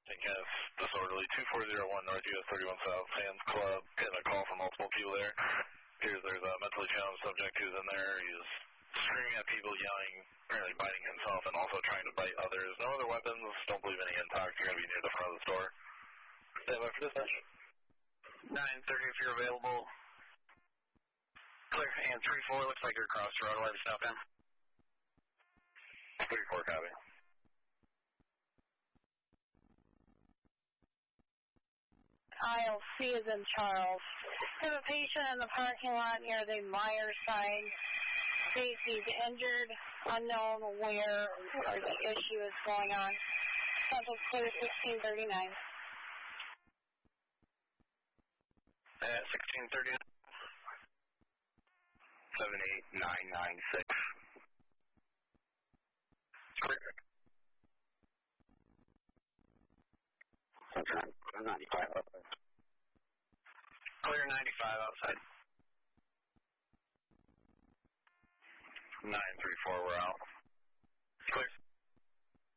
Against disorderly 2401 North US 31 South Sands Club. Getting a call from multiple people there. Here's there's a mentally challenged subject who's in there. He's screaming at people, yelling, apparently biting himself, and also trying to bite others. No other weapons. Don't believe any intox. You're going to be near the front of the store. Stand by for dispatch. 9:30 if you're available. Clear. And 3-4 looks like you're across the road. I'll have you stop in. 3-4 copy. Aisle C is in Charles. Have a patient in the parking lot near the Myers sign. States he's injured, unknown where or the issue is going on. Central clear 1639. At 1639. 78996. Clear. I'm 95 outside. Clear 95 outside. 934, we're out.